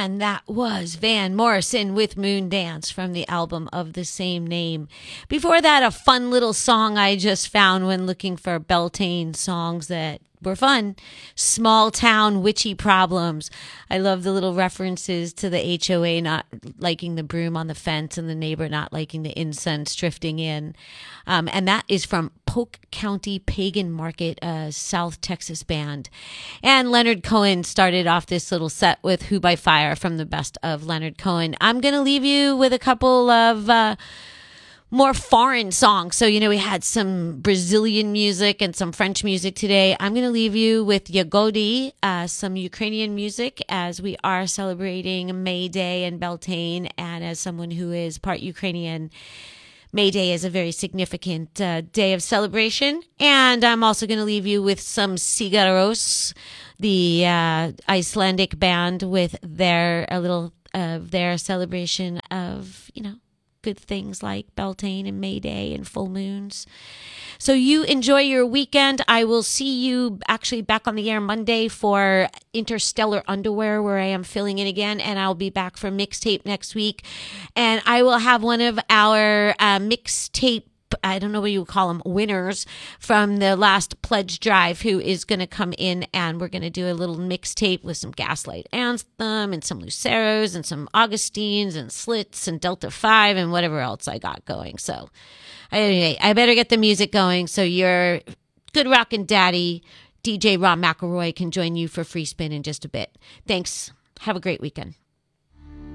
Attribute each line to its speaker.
Speaker 1: And that was Van Morrison with Moon Dance from the album of the same name. Before that, a fun little song I just found when looking for Beltane songs that were fun. Small Town Witchy Problems. I love the little references to the HOA not liking the broom on the fence and the neighbor not liking the incense drifting in. And that is from Polk County Pagan Market, a South Texas band. And Leonard Cohen started off this little set with Who by Fire from the best of Leonard Cohen. I'm going to leave you with a couple of more foreign songs. So, we had some Brazilian music and some French music today. I'm going to leave you with Yagodi, some Ukrainian music, as we are celebrating May Day and Beltane. And as someone who is part Ukrainian, May Day is a very significant day of celebration. And I'm also going to leave you with some Sigaros, the Icelandic band, with their celebration of, good things like Beltane and May Day and full moons. So you enjoy your weekend. I will see you actually back on the air Monday for Interstellar Underwear, where I am filling in again, and I'll be back for Mixtape next week. And I will have one of our Mixtape, I don't know what you would call them, winners from the last pledge drive, who is going to come in, and we're going to do a little mixtape with some Gaslight Anthem and some Luceros and some Augustines and Slits and Delta 5 and whatever else I got going. So anyway, I better get the music going so your good rockin' daddy, DJ Rob McElroy, can join you for Free Spin in just a bit. Thanks. Have a great weekend.